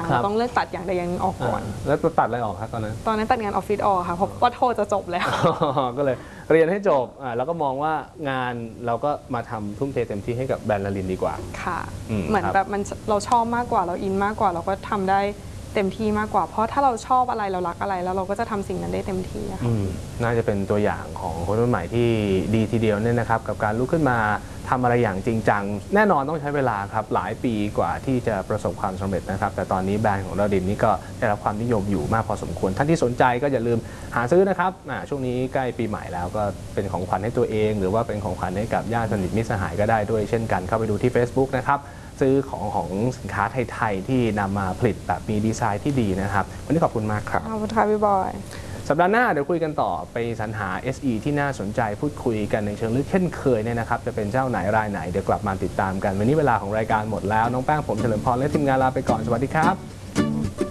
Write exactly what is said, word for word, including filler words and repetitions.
เราต้องเลือกตัดอย่างใดอย่างหนึ่งออกก่อนแล้วตัดอะไรออกครับตอนนั้นตอนนั้นตัดงานออฟฟิศออกค่ะเพราะว่าโทจะจบแล้วก็เลยเรียนให้จบแล้วก็มองว่างานเราก็มาทำทุ่มเทเต็มที่ให้กับแบรนด์ลาลินดีกว่าค่ะเหมือนแบบมันเราชอบมากกว่าเราอินมากกว่าเราก็ทำได้เต็มที่มากกว่าเพราะถ้าเราชอบอะไรเรารักอะไรแล้วเราก็จะทำสิ่งนั้นได้เต็มที่ค่ะน่าจะเป็นตัวอย่างของคนรุ่นใหม่ที่ดีทีเดียวเนี่ยนะครับกับการลุกขึ้นมาทำอะไรอย่างจริงจังแน่นอนต้องใช้เวลาครับหลายปีกว่าที่จะประสบความสำเร็จนะครับแต่ตอนนี้แบรนด์ของลาลินนี่ก็ได้รับความนิยมอยู่มากพอสมควรท่านที่สนใจก็อย่าลืมหาซื้อนะครับช่วงนี้ใกล้ปีใหม่แล้วก็เป็นของขวัญให้ตัวเองหรือว่าเป็นของขวัญให้กับญาติสนิทมิตรสหายก็ได้ด้วยเช่นกันเข้าไปดูที่ Facebook นะครับซื้อของของสินค้าไทยๆที่นำมาผลิตแบบมีดีไซน์ที่ดีนะครับวันนี้ขอบคุณมากครับขอบคุณค่ะพี่บอยสัปดาห์หน้าเดี๋ยวคุยกันต่อไปสรรหา เอส อี ที่น่าสนใจพูดคุยกันในเชิงลึกเช่นเคยเนี่ยนะครับจะเป็นเจ้าไหนรายไหนเดี๋ยวกลับมาติดตามกันวันนี้เวลาของรายการหมดแล้วน้องแป้งผมเฉลิมพรและทีมงานลาไปก่อนสวัสดีครับ